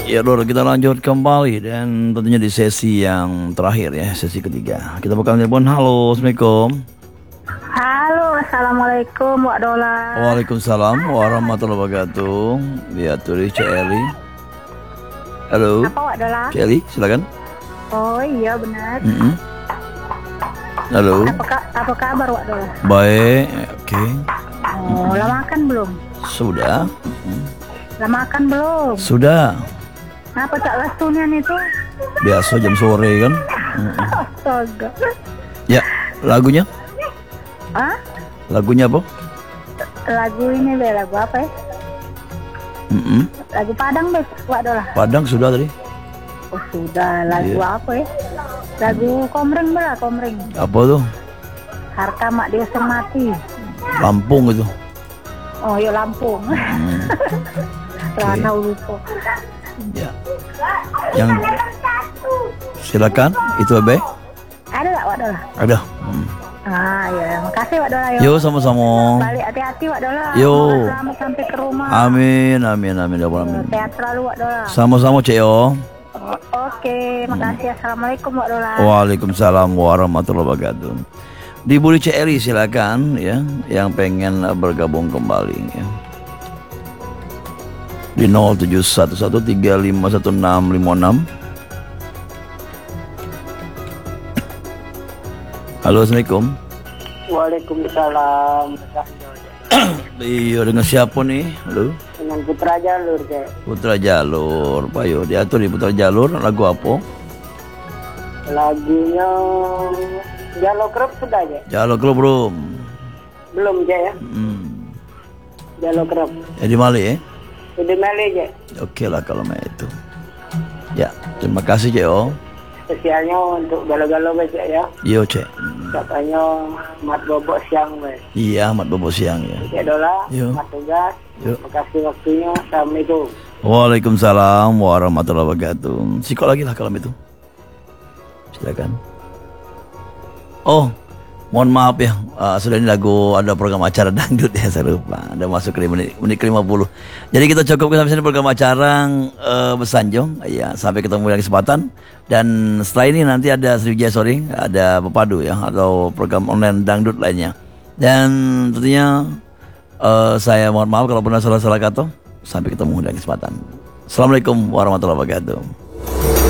Ya Lur, kita lanjut kembali dan tentunya di sesi yang terakhir ya, sesi ketiga. Kita bakal telepon. Halo, Assalamualaikum. Halo, assalamualaikum Wak Dola. Waalaikumsalam warahmatullahi wabarakatuh. Ya, tuh Cik Eli. Halo. Apa Wak Dola? Cik Eli, silakan. Oh iya benar. Halo. Apa kabar Wak Dola? Baik, oke. Oh, lah makan belum? Sudah. Lah makan belum? Sudah. Apa cak lastunian itu? Biasa jam sore kan. Astaga. Ya, lagunya? Hah? Lagunya apa? Lagu ini be, lagu apa ya? Lagu Padang be, Wak Dola. Padang sudah tadi. Oh sudah, lagu apa ya? Lagu Komring be lah, Komring. Apa tuh? Harta mak dia mati. Lampung itu. Oh iya Lampung. Rana lupa. Ya. Yang silakan itu Abe. Ada gak Wak Dola? Ada. Ah ya, makasih Wak Dola. Yo sama-sama. Balik hati-hati Wak Dola. Yo. Selamat sampai ke rumah. Amin, amin, amin, ya Allah, amin. Sehat selalu Wak Dola. Sama-sama Cek yo. Oke, makasih. Assalamualaikum Wak Dola. Waalaikumsalam warahmatullahi wabarakatuh. Di Budi Cek Eli silakan ya, yang pengen bergabung kembali ya. Di 0711351656. Halo, Assalamualaikum. Waalaikumsalam. Iya, dengan siapa nih? Halo. Dengan Putra Jalur, Cek. Putra Jalur. Pak yo, diatur di Putra Jalur lagu apa? Lagunya Jalo Krep sudah, Cek? Jalur lo belum? Belum, Cek ya? Jalo Krep. Jadi Mali ya? Udah Mele, Cek. Oke lah kalau itu. Ya, terima kasih Cek yo. Spesialnya untuk galau-galau, Cek ya. Yo Cek. Katanya mat bobok siang, Cek. Iya, mat bobo siang ya. Cek Dola, Yo. mat tugas. Yo. Makasih waktunya. Assalamualaikum. Waalaikumsalam warahmatullahi wabarakatuh. Sikok lagi lah kalau itu. Silakan. Oh, mohon maaf ya, sudah ini lagu ada program acara dangdut ya, saya lupa. Ada masuk ke menit ke-50. Jadi kita cukupkan sampai sini program acara Besanjong. Ya, sampai ketemu lagi kesempatan. Dan setelah ini nanti ada Sriwijaya Sore, ada Pepadu ya, atau program online dangdut lainnya. Dan tentunya saya mohon maaf kalau pernah salah-salah kata. Sampai ketemu lagi kesempatan. Assalamualaikum warahmatullahi wabarakatuh.